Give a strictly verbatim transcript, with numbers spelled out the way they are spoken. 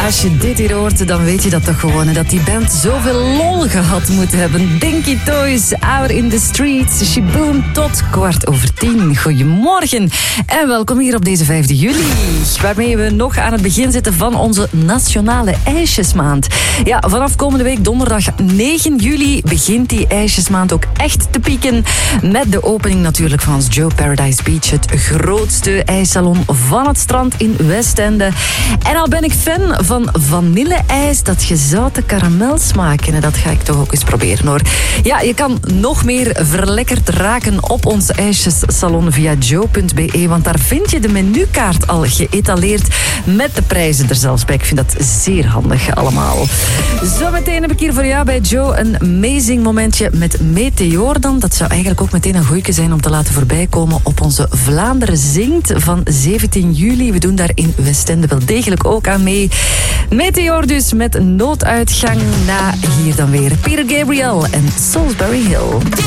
als je dit hier hoort, dan weet je dat toch gewoon. En dat die band zoveel lol gehad moet hebben. Dinky Toys, Out in the Streets, Shaboom, tot kwart over tien. Goedemorgen en welkom hier op deze vijfde juli. Waarmee we nog aan het begin zitten van onze nationale ijsjesmaand. Ja, vanaf komende week donderdag negen juli begint die ijsjesmaand ook echt te pieken. Met de opening natuurlijk van ons Joe Paradise Beach. Het grootste ijssalon van het strand in Westende. En al ben ik fan van vanille-ijs, dat gezouten karamelsmaak. En dat ga ik toch ook eens proberen hoor. Ja, je kan nog meer verlekkerd raken op ons ijsjessalon via joe punt b e. Want daar vind je de menukaart al geëtaleerd met de prijzen er zelfs bij. Ik vind dat zeer handig allemaal. Zometeen heb ik hier voor jou bij Joe een amazing momentje met Meteor dan. Dat zou eigenlijk ook meteen een goeie zijn om te laten voorbijkomen op onze Vlaanderen Zingt van zeventien juli. We doen daar in Westende wel degelijk ook aan mee. Meteor dus met nooduitgang na hier dan weer Peter Gabriel en Salisbury Hill.